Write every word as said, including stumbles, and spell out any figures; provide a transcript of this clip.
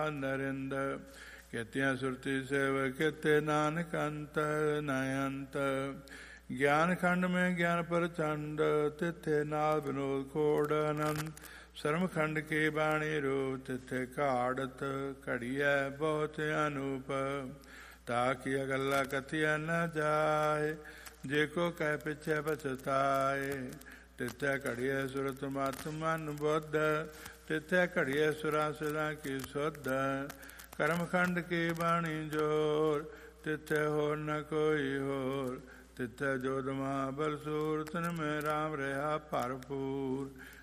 ਨਰਿੰਦ ਕਿਤਿਆਂ ਸੁਰਤੀ ਸੇਵ ਕਿਤੇ ਨਾਨਕ ਅੰਤ ਨਯੰਤ ਗਿਆਨ ਖੰਡ ਮੈਂ ਗਿਆਨ ਪ੍ਰਚੰਡ ਤਿੱਥੇ ਨਾਲ ਵਿਨੋਦ ਖੋੜ ਅਨੰਦ ਸਰਮ ਖੰਡ ਕੀ ਬਾਣੀ ਰੂਪ ਤਿੱਥੇ ਘਾੜਤ ਘੜੀਐ ਬਹੁਤ ਅਨੂਪ ਤਾਕਿ ਗੱਲਾਂ ਕਥੀਆਂ ਨ ਜਾਏ ਜੇ ਕੋ ਕਹਿ ਪਿੱਛੇ ਪਛਤਾਏ ਤਿੱਥੇ ਘੜੀਐ ਸੁਰਤ ਮਤ ਮਨ ਬੁੱਧ ਤਿੱਥੇ ਘੜੀਐ ਸੁਰਾਂ ਸੁਰਾਂ ਕੀ ਸੁਧ ਕਰਮ ਖੰਡ ਕੀ ਬਾਣੀ ਜੋਰ ਤਿੱਥੇ ਹੋਰ ਨ ਕੋਈ ਹੋਰ ਤਿੱਥੇ ਜੋਧ ਮਹਾਬਲ ਸੂਰ ਤਨ ਮੈਂ ਰਾਮ ਰਿਹਾ ਭਰਪੂਰ